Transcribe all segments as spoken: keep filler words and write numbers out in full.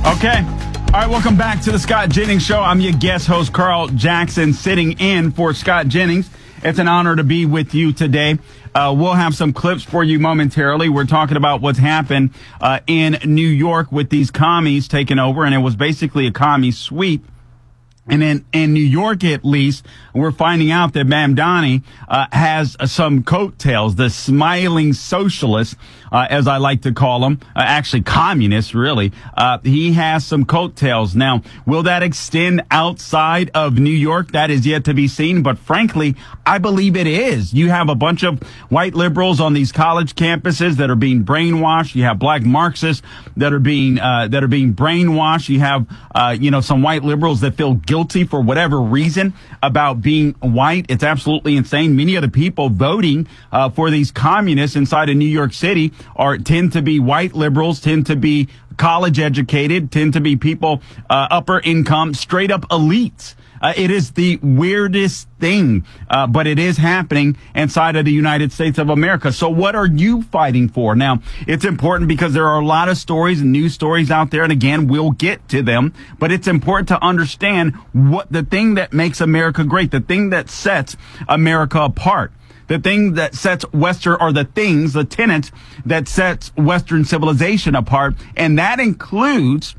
Okay. All right, welcome back to the Scott Jennings Show. I'm your guest host, Carl Jackson, sitting in for Scott Jennings. It's an honor to be with you today. Uh, we'll have some clips for you momentarily. We're talking about what's happened uh, in New York with these commies taking over, and it was basically a commie sweep. And in, in New York, at least, we're finding out that Mamdani uh, has uh, some coattails, the smiling socialist, uh, as I like to call him, uh, actually communist, really. Uh, he has some coattails. Now, will that extend outside of New York? That is yet to be seen. But frankly, I believe it is. You have a bunch of white liberals on these college campuses that are being brainwashed. You have black Marxists that are being uh, that are being brainwashed. You have, uh, you know, some white liberals that feel guilty for whatever reason about being white. It's absolutely insane. Many of the people voting uh, for these communists inside of New York City are tend to be white liberals, tend to be college educated, tend to be people uh, upper income, straight up elites. Uh, it is the weirdest thing, uh, but it is happening inside of the United States of America. So what are you fighting for? Now, it's important because there are a lot of stories and news stories out there, and again, we'll get to them, but it's important to understand what the thing that makes America great, the thing that sets America apart. The thing that sets Western, or the things, the tenets that sets Western civilization apart, and that includes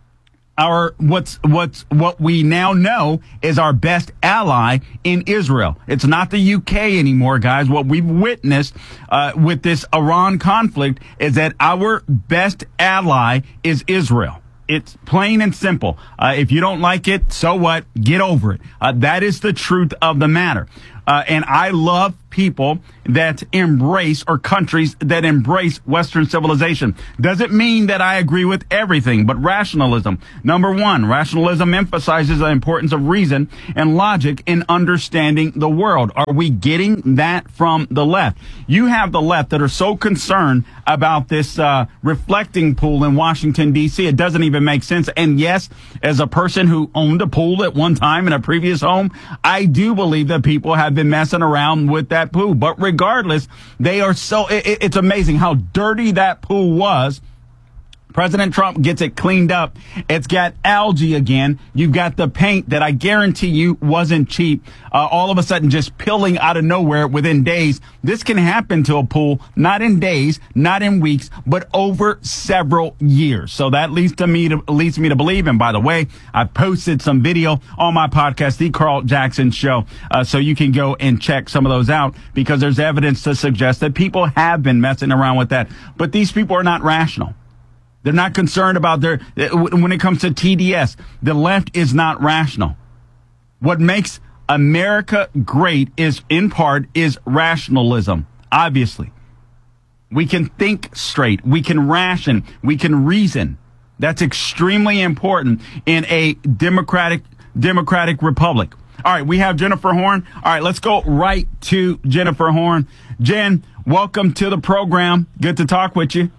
our what's what's what we now know is our best ally in Israel. It's not the U K anymore, guys. What we've witnessed uh, with this Iran conflict is that our best ally is Israel. It's plain and simple. Uh, if you don't like it, so what? Get over it. Uh, that is the truth of the matter. Uh, and I love people that embrace, or countries that embrace Western civilization. Doesn't mean that I agree with everything, but rationalism. Number one, rationalism emphasizes the importance of reason and logic in understanding the world. Are we getting that from the left? You have the left that are so concerned about this uh, reflecting pool in Washington, D C. It doesn't even make sense. And yes, as a person who owned a pool at one time in a previous home, I do believe that people have been messing around with that pool. But regardless, they are so, it, it's amazing how dirty that pool was. President Trump gets it cleaned up. It's got algae again. You've got the paint that I guarantee you wasn't cheap. Uh, all of a sudden just peeling out of nowhere within days. This can happen to a pool, not in days, not in weeks, but over several years. So that leads to me to leads me to believe. And by the way, I posted some video on my podcast, The Carl Jackson Show, uh, so you can go and check some of those out, because there's evidence to suggest that people have been messing around with that. But these people are not rational. They're not concerned about their, when it comes to T D S, the left is not rational. What makes America great is, in part, is rationalism, obviously. We can think straight. We can ration. We can reason. That's extremely important in a democratic, democratic republic. All right, we have Jennifer Horn. All right, let's go right to Jennifer Horn. Jen, welcome to the program. Good to talk with you.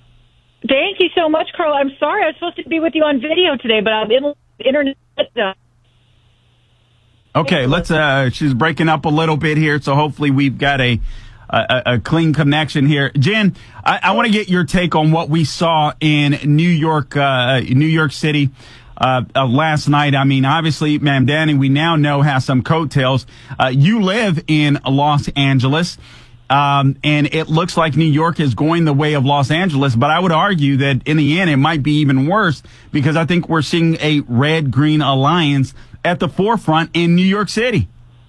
Thank you so much, Carl. I'm sorry I was supposed to be with you on video today, but I'm in internet. Okay, let's. Uh, she's breaking up a little bit here, so hopefully we've got a a, a clean connection here. Jen, I, I want to get your take on what we saw in New York, uh, New York City uh, uh, last night. I mean, obviously, Mamdani, we now know, has some coattails. Uh, you live in Los Angeles. Um, and it looks like New York is going the way of Los Angeles. But I would argue that in the end, it might be even worse, because I think we're seeing a red-green alliance at the forefront in New York City.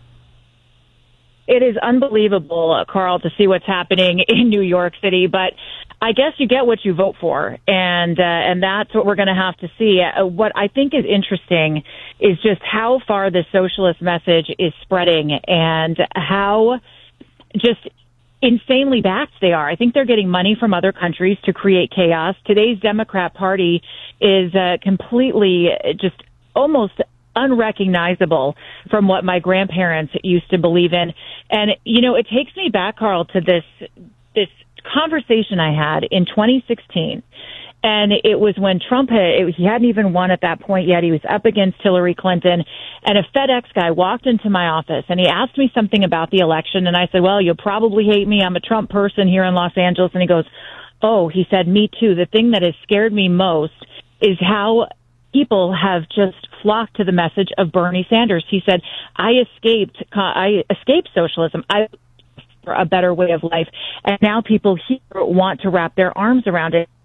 It is unbelievable, uh, Carl, to see what's happening in New York City. But I guess you get what you vote for. And uh, and that's what we're going to have to see. Uh, what I think is interesting is just how far the socialist message is spreading, and how just insanely backed they are. I think they're getting money from other countries to create chaos. Today's Democrat Party is uh, completely just almost unrecognizable from what my grandparents used to believe in. And, you know, it takes me back, Carl, to this this conversation I had in twenty sixteen. And it was when Trump had, it, he hadn't even won at that point yet. He was up against Hillary Clinton, and a FedEx guy walked into my office and he asked me something about the election. And I said, well, you'll probably hate me. I'm a Trump person here in Los Angeles. And he goes, oh, he said, me too. The thing that has scared me most is how people have just flocked to the message of Bernie Sanders. He said, I escaped, I escaped socialism. I for a better way of life. And now people here want to wrap their arms around it.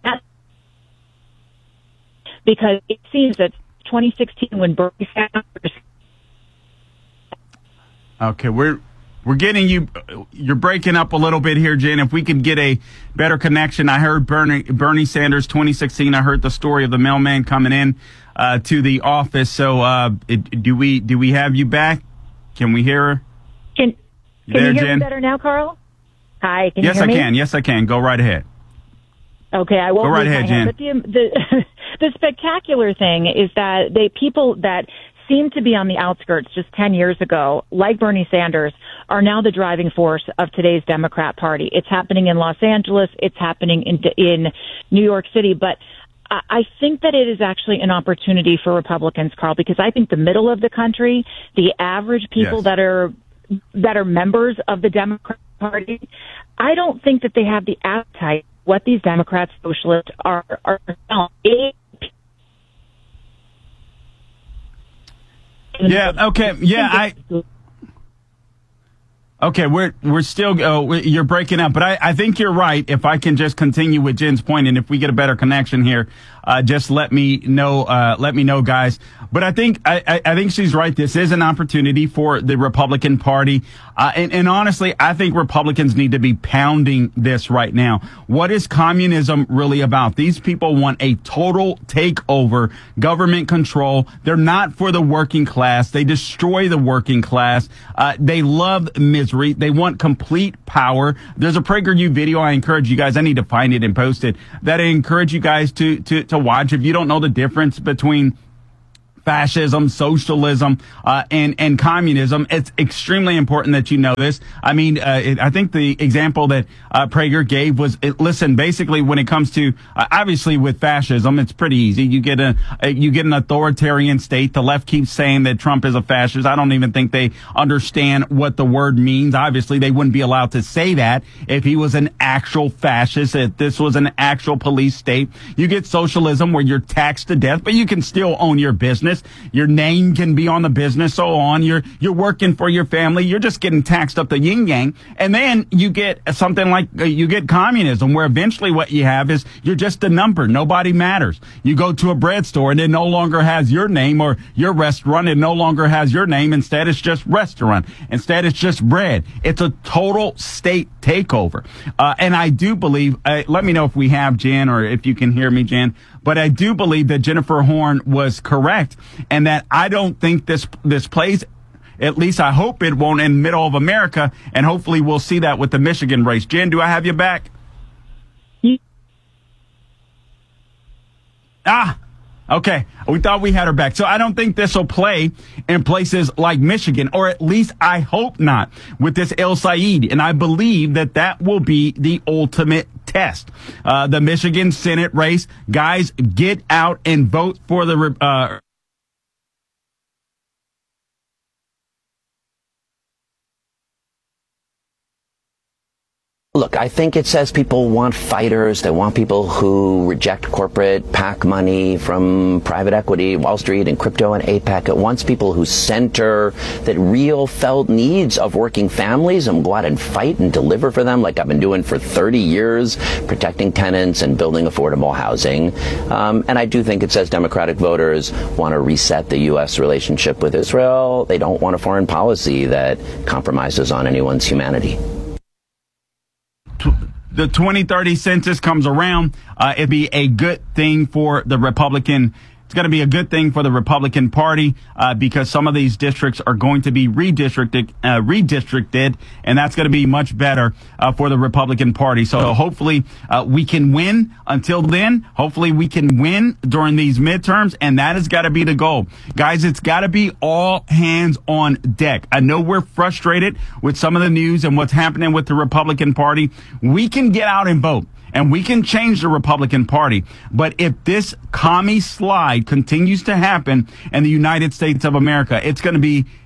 Because it seems that twenty sixteen, when Bernie Sanders... Okay, we're we're getting you... You're breaking up a little bit here, Jen. If we could get a better connection. I heard Bernie, Bernie Sanders twenty sixteen. I heard the story of the mailman coming in uh, to the office. So uh, it, do we do we have you back? Can we hear her? Can, can there, you hear Jen? me better now, Carl? Hi, can yes, you hear I me? can. Yes, I can. Go right ahead. Okay, I won't Go right lose ahead, my hand. Jen. But the, the, the spectacular thing is that they people that seemed to be on the outskirts just ten years ago, like Bernie Sanders, are now the driving force of today's Democrat Party. It's happening in Los Angeles. It's happening in, in New York City. But I, I think that it is actually an opportunity for Republicans, Carl, because I think the middle of the country, the average people Yes. that are that are members of the Democrat Party, I don't think that they have the appetite. What these Democrats, socialists are are selling. Yeah. Okay. Yeah. I. Okay, we're we're still oh, you're breaking up, but I, I think you're right. If I can just continue with Jen's point, and if we get a better connection here, uh, just let me know. Uh, let me know, guys. But I think I, I, I think she's right. This is an opportunity for the Republican Party, uh, and, and honestly, I think Republicans need to be pounding this right now. What is communism really about? These people want a total takeover, government control. They're not for the working class. They destroy the working class. Uh, they love misery. They want complete power. There's a PragerU video I encourage you guys, I need to find it and post it, that I encourage you guys to, to, to watch. If you don't know the difference between fascism, socialism, uh, and, and communism, it's extremely important that you know this. I mean, uh, it, I think the example that uh, Prager gave was, it, listen, basically when it comes to, uh, obviously with fascism, it's pretty easy. You get a, a, you get an authoritarian state. The left keeps saying that Trump is a fascist. I don't even think they understand what the word means. Obviously, they wouldn't be allowed to say that if he was an actual fascist, if this was an actual police state. You get socialism where you're taxed to death, but you can still own your business. Your name can be on the business, so on. You're you're working for your family. You're just getting taxed up the yin yang. And then you get something like uh, you get communism, where eventually what you have is you're just a number. Nobody matters. You go to a bread store and it no longer has your name, or your restaurant, it no longer has your name. Instead, it's just restaurant. Instead, it's just bread. It's a total state takeover. Uh, and I do believe, uh, let me know if we have Jan, or if you can hear me, Jan. But I do believe that Jennifer Horn was correct, and that I don't think this this plays, at least I hope it won't, in the middle of America, and hopefully we'll see that with the Michigan race. Jen, do I have you back? Yeah. Ah, okay. We thought we had her back. So I don't think this will play in places like Michigan, or at least I hope not, with this El Said. And I believe that that will be the ultimate test. Uh, the Michigan Senate race, guys, get out and vote for the, uh, Look, I think it says people want fighters. They want people who reject corporate PAC money from private equity, Wall Street, and crypto and APEC. It wants people who center that real felt needs of working families and go out and fight and deliver for them, like I've been doing for thirty years, protecting tenants and building affordable housing. Um, and I do think it says Democratic voters want to reset the U S relationship with Israel. They don't want a foreign policy that compromises on anyone's humanity. The twenty thirty census comes around, uh, it'd be a good thing for the Republican. It's going to be a good thing for the Republican Party, uh, because some of these districts are going to be redistricted, uh, redistricted, and that's going to be much better uh, for the Republican Party. So hopefully uh, we can win. Until then, hopefully we can win during these midterms, and that has got to be the goal. Guys, it's got to be all hands on deck. I know we're frustrated with some of the news and what's happening with the Republican Party. We can get out and vote, and we can change the Republican Party. But if this commie slide continues to happen in the United States of America, it's going to be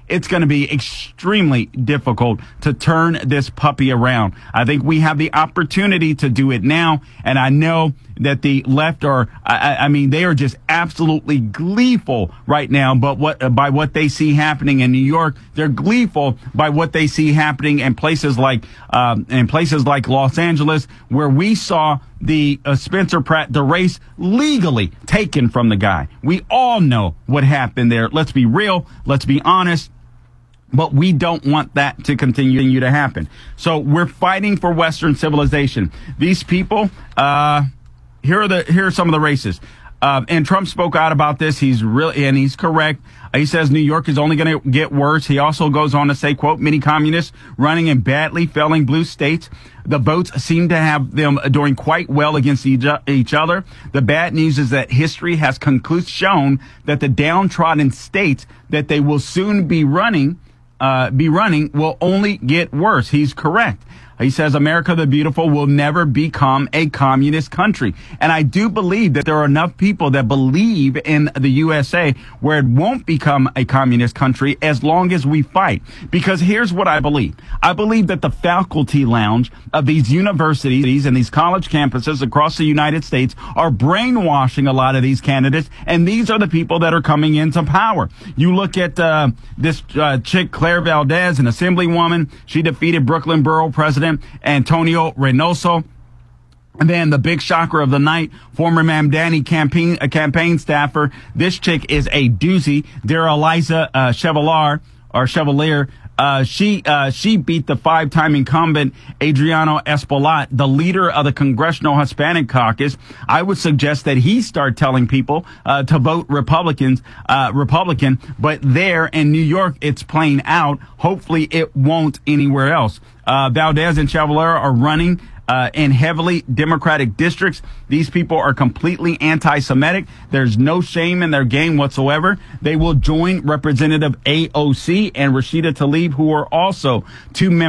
it's going to be extremely difficult to turn this puppy around. I think we have the opportunity to do it now, and I know that the left are, I, I mean, they are just absolutely gleeful right now, but what by what they see happening in New York. They're gleeful by what they see happening in places like um, in places like Los Angeles, where we saw the uh, Spencer Pratt, the race legally taken from the guy. We all know what happened there. Let's be real. Let's be honest. But we don't want that to continue to happen. So we're fighting for Western civilization. These people, uh, here are the here are some of the races. Uh, and Trump spoke out about this. He's really, and he's correct. He says New York is only going to get worse. He also goes on to say, quote, many communists running in badly failing blue states. The votes seem to have them doing quite well against each other. The bad news is that history has conclusively shown that the downtrodden states that they will soon be running, uh, be running will only get worse. He's correct. He says America the Beautiful will never become a communist country. And I do believe that there are enough people that believe in the U S A where it won't become a communist country as long as we fight. Because here's what I believe. I believe that the faculty lounge of these universities and these college campuses across the United States are brainwashing a lot of these candidates. And these are the people that are coming into power. You look at uh, this uh, chick, Claire Valdez, an assemblywoman. She defeated Brooklyn Borough President Antonio Reynoso. And then the big shocker of the night, former Mamdani campaign uh, campaign staffer. This chick is a doozy. Dara Eliza uh, Chevalier or Chevalier. Uh, she uh, she beat the five-time incumbent Adriano Espaillat, the leader of the Congressional Hispanic Caucus. I would suggest that he start telling people uh, to vote Republicans, uh, Republican. But there in New York, it's playing out. Hopefully, it won't anywhere else. Uh, Valdez and Chevalier are running uh, in heavily Democratic districts. These people are completely anti-Semitic. There's no shame in their game whatsoever. They will join Representative A O C and Rashida Tlaib, who are also two members